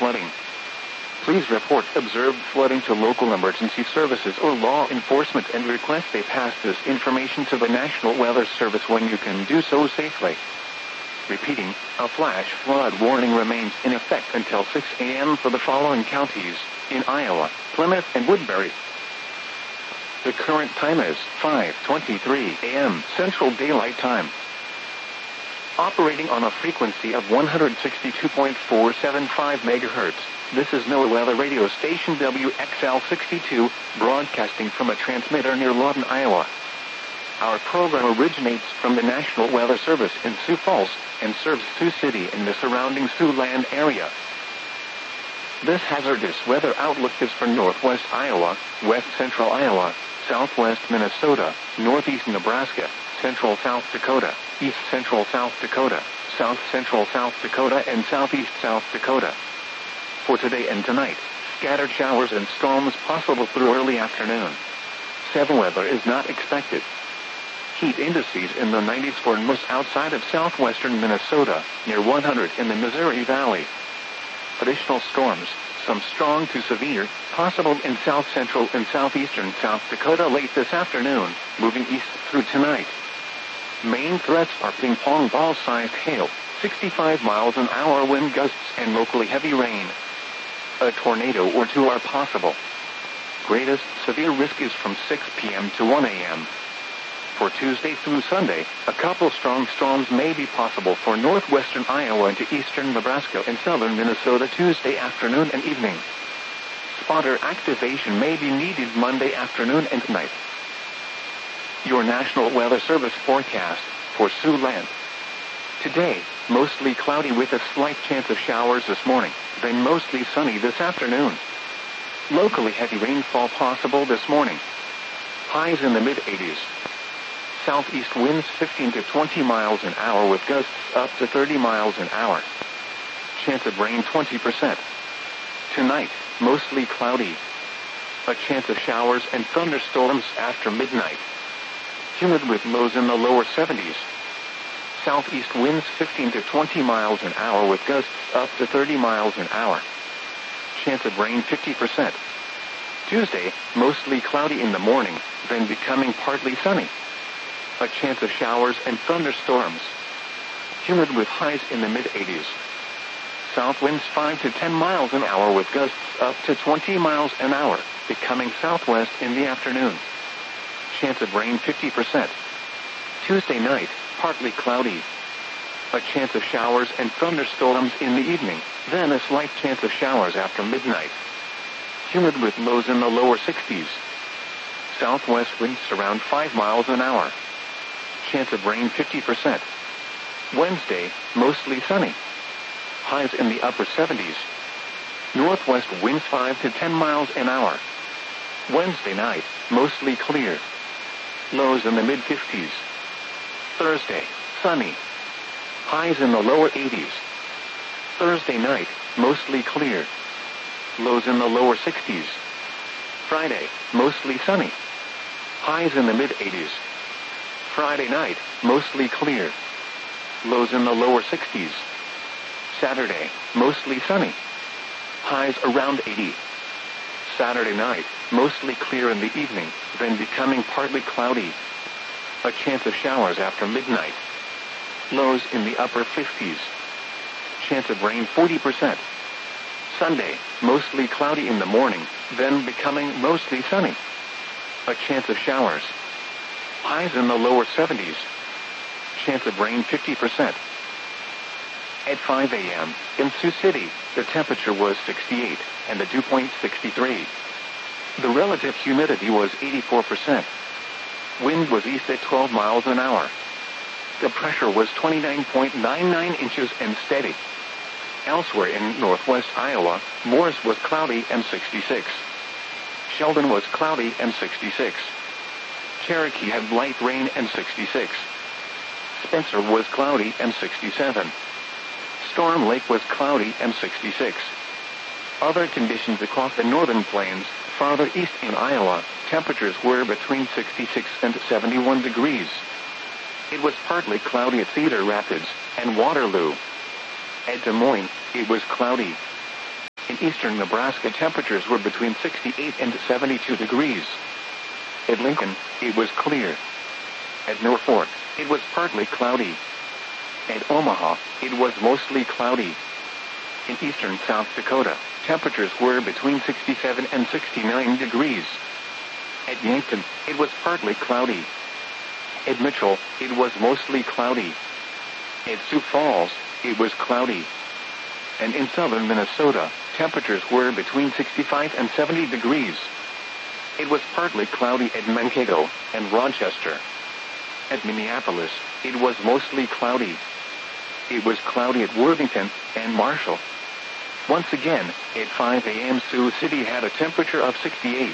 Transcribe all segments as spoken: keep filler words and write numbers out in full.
flooding. Please report observed flooding to local emergency services or law enforcement and request they pass this information to the National Weather Service when you can do so safely. Repeating, a flash flood warning remains in effect until six a m for the following counties in Iowa, Plymouth and Woodbury. The current time is five twenty-three a m Central Daylight Time. Operating on a frequency of one hundred sixty-two point four seven five megahertz, this is NOAA Weather Radio Station W X L sixty-two, broadcasting from a transmitter near Lawton, Iowa. Our program originates from the National Weather Service in Sioux Falls and serves Sioux City and the surrounding Siouxland area. This hazardous weather outlook is for northwest Iowa, west central Iowa, southwest Minnesota, northeast Nebraska, central South Dakota, east central South Dakota, south central South Dakota, and southeast South Dakota. For today and tonight, scattered showers and storms possible through early afternoon. Severe weather is not expected. Heat indices in the nineties for most outside of southwestern Minnesota, near one hundred in the Missouri Valley. Additional storms, some strong to severe, possible in south-central and southeastern South Dakota late this afternoon, moving east through tonight. Main threats are ping-pong ball-sized hail, sixty-five miles an hour wind gusts, and locally heavy rain. A tornado or two are possible. Greatest severe risk is from six p m to one a m For Tuesday through Sunday, a couple strong storms may be possible for northwestern Iowa into eastern Nebraska and southern Minnesota Tuesday afternoon and evening. Spotter activation may be needed Monday afternoon and night. Your National Weather Service forecast for Siouxland. Today, mostly cloudy with a slight chance of showers this morning, then mostly sunny this afternoon. Locally heavy rainfall possible this morning. Highs in the mid eighties. Southeast winds fifteen to twenty miles an hour with gusts up to thirty miles an hour. Chance of rain twenty percent. Tonight, mostly cloudy. A chance of showers and thunderstorms after midnight. Humid with lows in the lower seventies. Southeast winds fifteen to twenty miles an hour with gusts up to thirty miles an hour. Chance of rain fifty percent. Tuesday, mostly cloudy in the morning, then becoming partly sunny. A chance of showers and thunderstorms. Humid with highs in the mid eighties. South winds five to ten miles an hour with gusts up to twenty miles an hour, becoming southwest in the afternoon. Chance of rain fifty percent. Tuesday night, partly cloudy. A chance of showers and thunderstorms in the evening, then a slight chance of showers after midnight. Humid with lows in the lower sixties. Southwest winds around five miles an hour. Chance of rain fifty percent. Wednesday, mostly sunny. Highs in the upper seventies. Northwest winds five to ten miles an hour. Wednesday night, mostly clear. Lows in the mid fifties. Thursday, sunny. Highs in the lower eighties. Thursday night, mostly clear. Lows in the lower sixties. Friday, mostly sunny. Highs in the mid eighties. Friday night, mostly clear. Lows in the lower sixties. Saturday, mostly sunny. Highs around eighty. Saturday night, mostly clear in the evening, then becoming partly cloudy. A chance of showers after midnight. Lows in the upper fifties. Chance of rain forty percent. Sunday, mostly cloudy in the morning, then becoming mostly sunny. A chance of showers. Highs in the lower seventies. Chance of rain fifty percent. At five a m, in Sioux City, the temperature was sixty-eight, and the dew point sixty-three. The relative humidity was eighty-four percent. Wind was east at twelve miles an hour. The pressure was twenty-nine point nine nine inches and steady. Elsewhere in northwest Iowa, Morris was cloudy and sixty-six. Sheldon was cloudy and sixty-six. Cherokee had light rain and sixty-six. Spencer was cloudy and sixty-seven. Storm Lake was cloudy and sixty-six. Other conditions across the northern plains, farther east in Iowa, temperatures were between sixty-six and seventy-one degrees. It was partly cloudy at Cedar Rapids and Waterloo. At Des Moines, it was cloudy. In eastern Nebraska, temperatures were between sixty-eight and seventy-two degrees. At Lincoln, it was clear. At Norfolk, it was partly cloudy. At Omaha, it was mostly cloudy. In eastern South Dakota, temperatures were between sixty-seven and sixty-nine degrees. At Yankton, it was partly cloudy. At Mitchell, it was mostly cloudy. At Sioux Falls, it was cloudy. And in southern Minnesota, temperatures were between sixty-five and seventy degrees. It was partly cloudy at Mankato and Rochester. At Minneapolis, it was mostly cloudy. It was cloudy at Worthington and Marshall. Once again, at five a m Sioux City had a temperature of sixty-eight.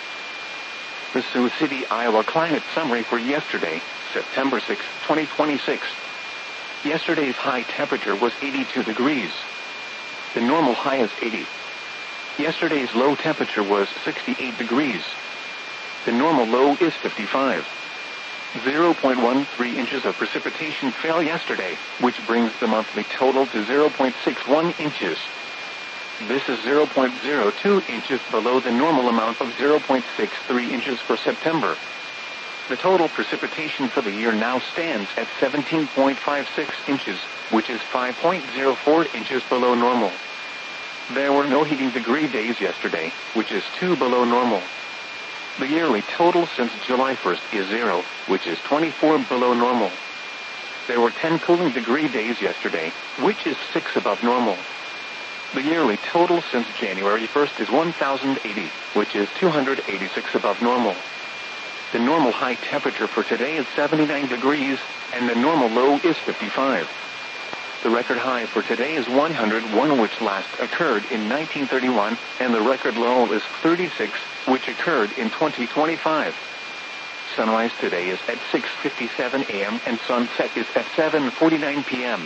The Sioux City, Iowa climate summary for yesterday, September sixth, twenty twenty-six. Yesterday's high temperature was eighty-two degrees. The normal high is eighty. Yesterday's low temperature was sixty-eight degrees. The normal low is fifty-five. zero point one three inches of precipitation fell yesterday, which brings the monthly total to zero point six one inches. This is zero point zero two inches below the normal amount of zero point six three inches for September. The total precipitation for the year now stands at seventeen point five six inches, which is five point zero four inches below normal. There were no heating degree days yesterday, which is two below normal. The yearly total since July first is zero, which is twenty-four below normal. There were ten cooling degree days yesterday, which is six above normal. The yearly total since January first is one thousand eighty, which is two hundred eighty-six above normal. The normal high temperature for today is seventy-nine degrees, and the normal low is fifty-five. The record high for today is one hundred one, which last occurred in nineteen thirty-one, and the record low is thirty-six, which occurred in twenty twenty-five. Sunrise today is at six fifty-seven a m and sunset is at seven forty-nine p m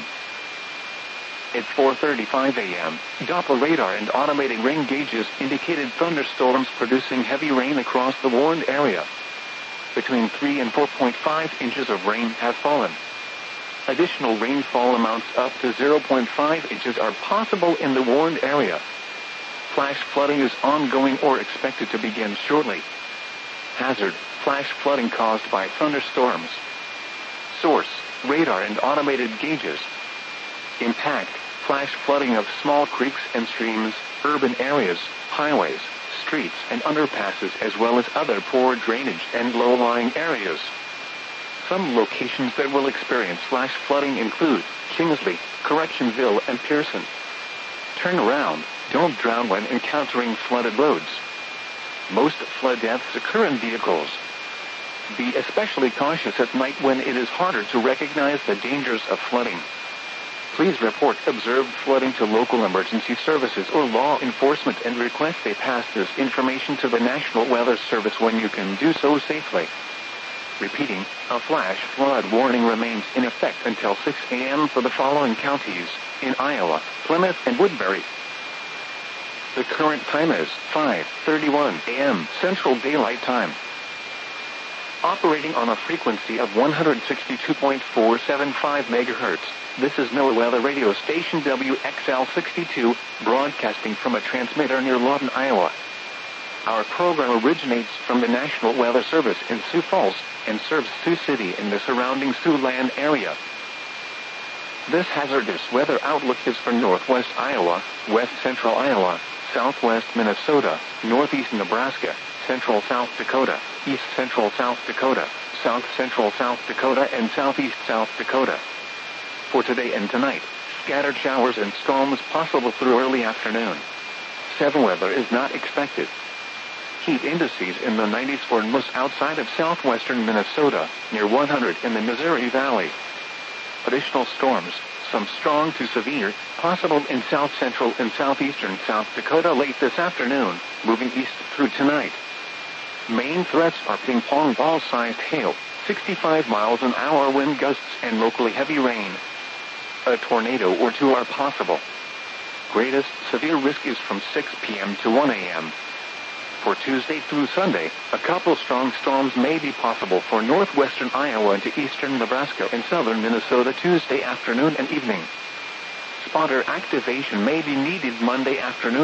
At four thirty-five a m, Doppler radar and automated rain gauges indicated thunderstorms producing heavy rain across the warned area. Between three and four point five inches of rain have fallen. Additional rainfall amounts up to zero point five inches are possible in the warned area. Flash flooding is ongoing or expected to begin shortly. Hazard: flash flooding caused by thunderstorms. Source: radar and automated gauges. Impact: flash flooding of small creeks and streams, urban areas, highways, streets and underpasses, as well as other poor drainage and low-lying areas. Some locations that will experience flash flooding include Kingsley, Correctionville and Pearson. Turn around, don't drown when encountering flooded roads. Most flood deaths occur in vehicles. Be especially cautious at night when it is harder to recognize the dangers of flooding. Please report observed flooding to local emergency services or law enforcement and request they pass this information to the National Weather Service when you can do so safely. Repeating, a flash flood warning remains in effect until six a m for the following counties in Iowa: Plymouth and Woodbury. The current time is five thirty-one a m Central Daylight Time. Operating on a frequency of one hundred sixty-two point four seven five megahertz, this is NOAA Weather Radio Station W X L sixty-two, broadcasting from a transmitter near Lawton, Iowa. Our program originates from the National Weather Service in Sioux Falls and serves Sioux City and the surrounding Siouxland area. This hazardous weather outlook is for northwest Iowa, west central Iowa, southwest Minnesota, northeast Nebraska, central South Dakota, east central South Dakota, south central South Dakota, and southeast South Dakota. For today and tonight, scattered showers and storms possible through early afternoon. Severe weather is not expected. Heat indices in the nineties for most outside of southwestern Minnesota, near one hundred in the Missouri Valley. Additional storms, some strong to severe, possible in south-central and southeastern South Dakota late this afternoon, moving east through tonight. Main threats are ping-pong ball-sized hail, sixty-five miles an hour wind gusts, and locally heavy rain. A tornado or two are possible. Greatest severe risk is from six p m to one a m For Tuesday through Sunday, a couple strong storms may be possible for northwestern Iowa into eastern Nebraska and southern Minnesota Tuesday afternoon and evening. Spotter activation may be needed Monday afternoon.